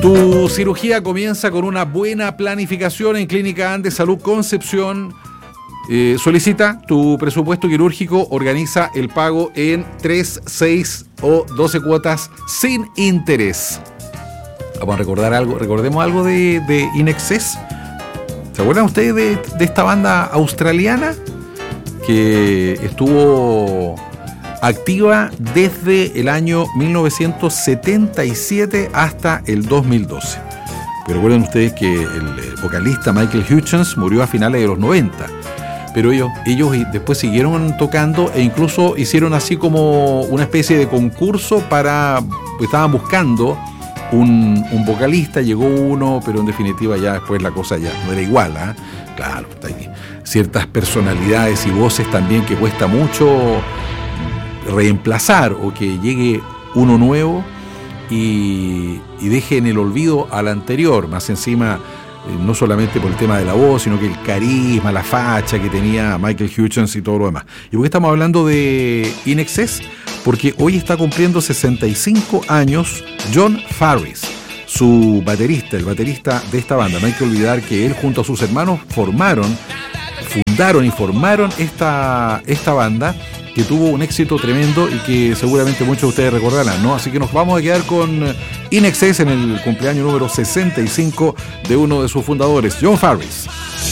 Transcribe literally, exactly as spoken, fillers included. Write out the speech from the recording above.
Tu cirugía comienza con una buena planificación en Clínica Andes Salud Concepción. Eh, solicita tu presupuesto quirúrgico, organiza el pago en tres, seis o doce cuotas sin interés. Vamos a recordar algo, recordemos algo de, de InXS. ¿Se acuerdan ustedes de, de esta banda australiana que estuvo activa desde el año mil novecientos setenta y siete hasta el dos mil doce? Pero recuerden ustedes que el vocalista Michael Hutchence murió a finales de los noventa. Pero ellos, ellos después siguieron tocando e incluso hicieron así como una especie de concurso para... Pues estaban buscando un, un vocalista, llegó uno, pero en definitiva ya después la cosa ya no era igual, ¿eh? Claro, hay ciertas personalidades y voces también que cuesta mucho reemplazar o que llegue uno nuevo y, y deje en el olvido al anterior, más encima... no solamente por el tema de la voz, sino que el carisma, la facha que tenía Michael Hutchence y todo lo demás. ¿Y por qué estamos hablando de InXS? Porque hoy está cumpliendo sesenta y cinco años Jon Farriss, su baterista, el baterista de esta banda. No hay que olvidar que él junto a sus hermanos formaron, fundaron y formaron esta, esta banda que tuvo un éxito tremendo y que seguramente muchos de ustedes recordarán, ¿no? Así que nos vamos a quedar con InXS en el cumpleaños número sesenta y cinco de uno de sus fundadores, Jon Farriss.